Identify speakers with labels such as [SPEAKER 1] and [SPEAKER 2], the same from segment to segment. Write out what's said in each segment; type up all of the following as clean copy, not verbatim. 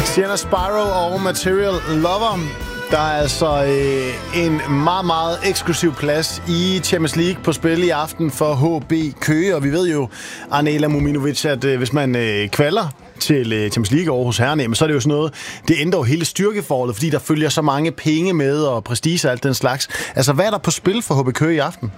[SPEAKER 1] Sienna Spyro og Material Lover. Der er altså en meget, meget eksklusiv plads i Champions League på spil i aften for HB Køge. Og vi ved jo, Arnela Muminovic, at hvis man kvalder til Champions League over hos herrerne, så er det jo sådan noget, det ændrer jo hele styrkeforholdet, fordi der følger så mange penge med og prestige og alt den slags. Altså, hvad er der på spil for HB Køge i aften?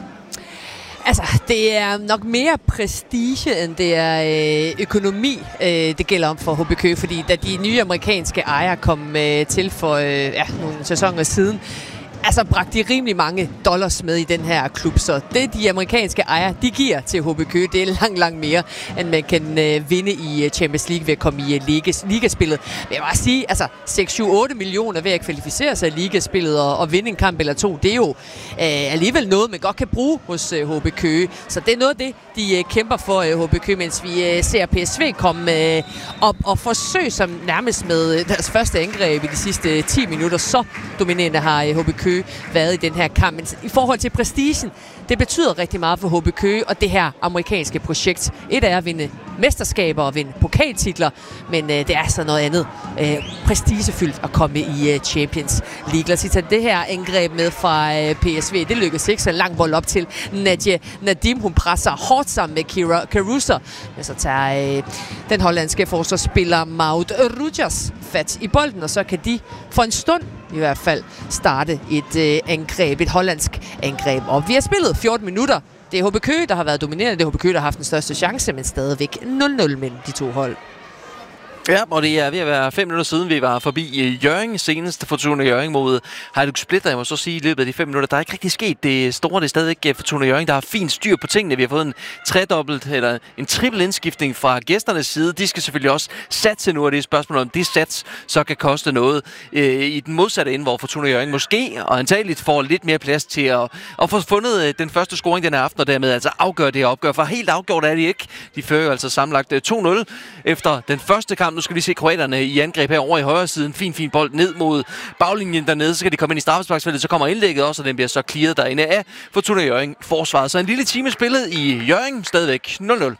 [SPEAKER 2] Altså, det er nok mere prestige, end det er økonomi, det gælder om for HB Køge, fordi da de nye amerikanske ejere kom til for nogle sæsoner siden, altså bragte de rimelig mange dollars med i den her klub, så det de amerikanske ejere, de giver til HB Køge, det er langt mere, end man kan vinde i Champions League ved at komme i ligaspillet. Men jeg må også sige, altså 6-7-8 millioner ved at kvalificere sig i ligaspillet og vinde en kamp eller to, det er jo alligevel noget, man godt kan bruge hos HB Køge. Så det er noget af det, de kæmper for HB Køge, mens vi ser PSV komme op og forsøge som nærmest med deres første angreb i de sidste 10 minutter. Så dominerende har HB Køge været i den her kamp. Men i forhold til prestigen, det betyder rigtig meget for HB Køge og det her amerikanske projekt. Et er at vinde mesterskaber og vinde pokaltitler, men det er så noget andet prestigefyldt at komme i Champions League. Lad os tage det her angreb med fra PSV. Det lykkedes ikke, så lang bold op til Nadia Nadim. Hun presser hårdt sammen med Kira Caruso, men så tager den hollandske forsvarsspiller Maud Rogers fat i bolden, og så kan de for en stund i hvert fald starte et angreb, et hollandsk angreb. Og vi har spillet 14 minutter. Det er HB Køge, der har været dominerende. Det er HB Køge, der har haft den største chance, men stadigvæk 0-0 mellem de to hold.
[SPEAKER 3] Ja, og det er ved at være 5 minutter siden, vi var forbi Hjørring senest. Fortuna Hjørring mod Hajduk Split. Jeg må så sige, i løbet af de 5 minutter, der er ikke rigtig sket det store. Det er stadigvæk Fortuna Hjørring, der har fint styr på tingene. Vi har fået en tredobbelt eller en triple indskiftning fra gæsternes side. De skal selvfølgelig også satse nu, og det er spørgsmål om det sats så kan koste noget i den modsatte ende, hvor Fortuna Hjørring måske og antageligt får lidt mere plads til at få fundet den første scoring den her aften, og dermed altså afgøre det her opgør. For helt afgjort er de ikke. De fører jo altså sammenlagt 2-0 efter den første kamp. Nu skal vi se kroaterne i angreb her over i højre siden. Fin bold ned mod baglinjen dernede. Så kan de komme ind i straffesparksfeltet. Så kommer indlægget også, og den bliver så clearet derinde af Fortuna Hjørring forsvaret. Så en lille time spillet i Hjørring. Stadigvæk 0-0.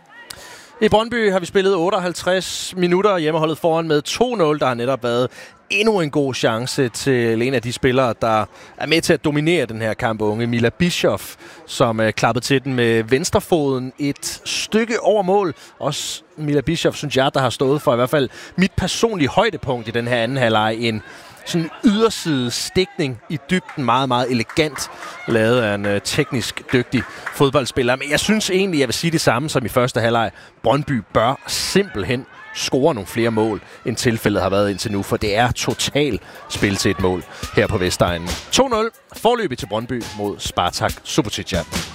[SPEAKER 4] I Brøndby har vi spillet 58 minutter. Hjemmeholdet foran med 2-0. Der har netop været endnu en god chance til en af de spillere, der er med til at dominere den her kamp, unge Mila Bischoff, som klappede til den med venstrefoden et stykke over mål. Også Mila Bischoff, synes jeg, der har stået for i hvert fald mit personlige højdepunkt i den her anden halvleg. En sådan yderside stikning i dybden, meget, meget elegant lavet af en teknisk dygtig fodboldspiller. Men jeg synes egentlig, jeg vil sige det samme som i første halvleg. Brøndby bør simpelthen score nogle flere mål, end tilfældet har været indtil nu, for det er totalt spil til et mål her på Vestegnen. 2-0 forløbig til Brøndby mod Spartak Subotica.